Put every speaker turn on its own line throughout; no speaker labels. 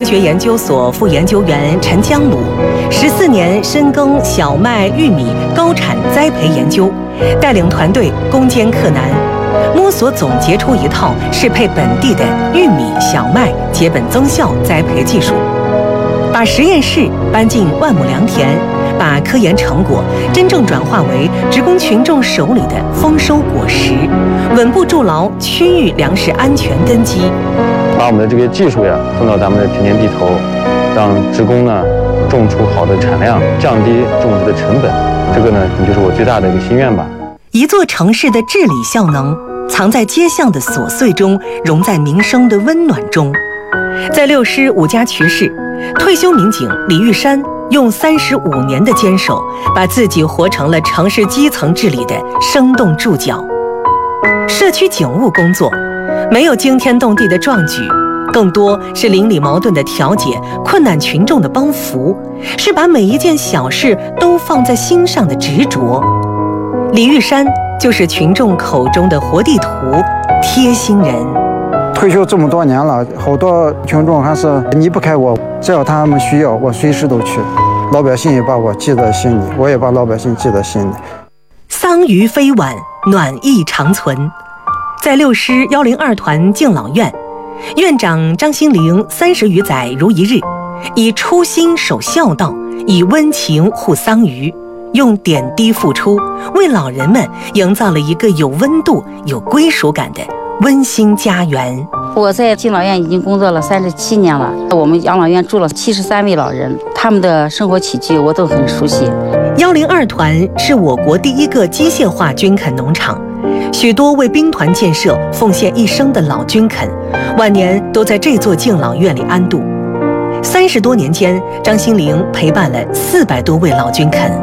学研究所副研究员陈江鲁14年深耕小麦、玉米高产栽培研究，带领团队攻坚克难，摸索总结出一套适配本地的玉米、小麦结本增效栽培技术，把实验室搬进万亩良田，把科研成果真正转化为职工群众手里的丰收果实，稳步筑牢区域粮食安全根基。
把我们的这个技术呀送到咱们的田间地头，让职工呢种出好的产量，降低种植的成本。这个呢，就是我最大的一个心愿吧。
一座城市的治理效能，藏在街巷的琐碎中，融在民生的温暖中。在六师五家渠市，退休民警李玉山用35年的坚守，把自己活成了城市基层治理的生动注脚。社区警务工作没有惊天动地的壮举，更多是邻里矛盾的调解、困难群众的帮扶，是把每一件小事都放在心上的执着。李玉山就是群众口中的活地图、贴心人。
退休这么多年了，好多群众还是离不开我，只要他们需要，我随时都去。老百姓也把我记在心里，我也把老百姓记在心里。
桑榆非晚，暖意长存。在六师102团敬老院，院长张新玲30余载如一日，以初心守孝道，以温情护桑榆，用点滴付出，为老人们营造了一个有温度、有归属感的温馨家园。
我在敬老院已经工作了37年了，我们养老院住了73位老人，他们的生活起居我都很熟悉。
102团是我国第一个机械化军垦农场，许多为兵团建设奉献一生的老军垦，晚年都在这座敬老院里安度。30多年间，张新玲陪伴了400多位老军垦。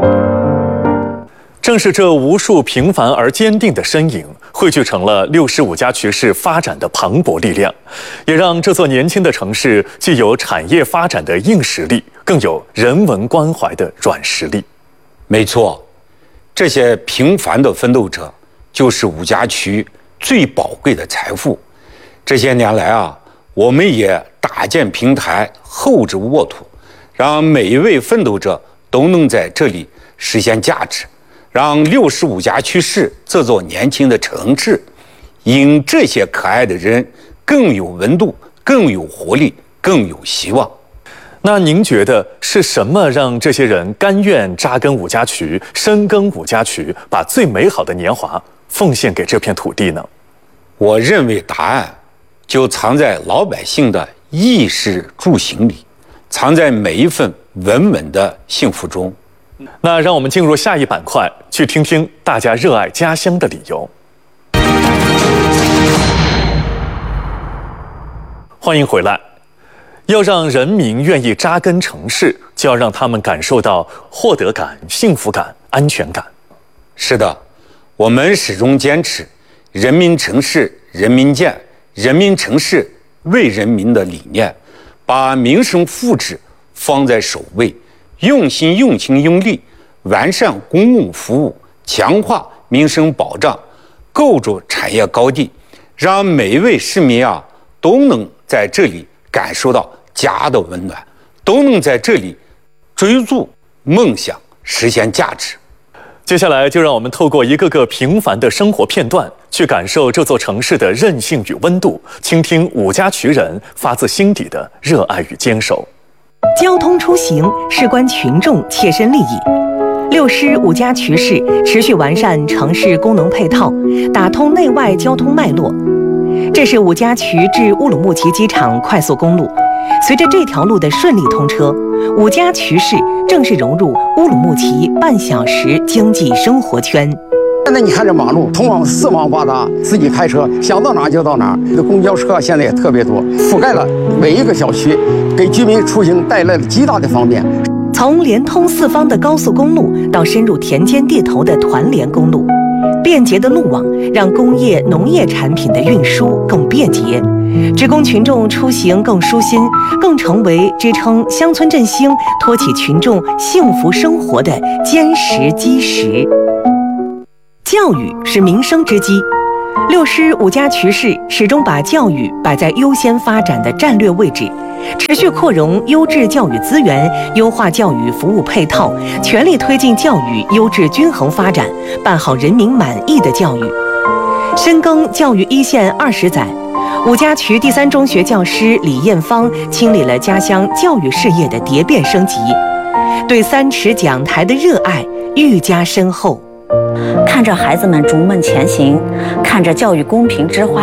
正是这无数平凡而坚定的身影，汇聚成了65家渠市发展的磅礴力量，也让这座年轻的城市既有产业发展的硬实力，更有人文关怀的软实力。
没错，这些平凡的奋斗者就是五家渠最宝贵的财富。这些年来啊，我们也搭建平台，厚植沃土，让每一位奋斗者都能在这里实现价值，让65家渠市这座年轻的城市，因这些可爱的人更有温度，更有活力，更有希望。
那您觉得是什么让这些人甘愿扎根五家渠，深耕五家渠，把最美好的年华奉献给这片土地呢？
我认为答案就藏在老百姓的衣食住行里，藏在每一份稳稳的幸福中。
那让我们进入下一板块，去听听大家热爱家乡的理由。欢迎回来。要让人民愿意扎根城市，就要让他们感受到获得感、幸福感、安全感。
是的，我们始终坚持人民城市人民建，人民城市为人民的理念，把民生福祉放在首位，用心用情用力完善公共服务，强化民生保障，构筑产业高地，让每一位市民啊都能在这里感受到家的温暖，都能在这里追逐梦想，实现价值。
接下来就让我们透过一个个平凡的生活片段，去感受这座城市的韧性与温度，倾听五家渠人发自心底的热爱与坚守。
交通出行事关群众切身利益。六师五家渠市持续完善城市功能配套，打通内外交通脉络。这是五家渠至乌鲁木齐机场快速公路。随着这条路的顺利通车，五家渠市正式融入乌鲁木齐半小时经济生活圈。
现在你看这马路通往四方八达，自己开车想到哪就到哪。这公交车现在也特别多，覆盖了每一个小区，给居民出行带来了极大的方便。
从连通四方的高速公路到深入田间地头的团联公路，便捷的路网让工业、农业产品的运输更便捷，职工群众出行更舒心，更成为支撑乡村振兴、托起群众幸福生活的坚实基石。教育是民生之基，六师五家渠市始终把教育摆在优先发展的战略位置， 持续扩容优质教育资源，优化教育服务配套，全力推进教育优质均衡发展，办好人民满意的教育。深耕教育一线20载，五家渠第3中学教师李艳芳亲历了家乡教育事业的蝶变升级，对3尺讲台的热爱愈加深厚。
看着孩子们逐梦前行，看着教育公平之花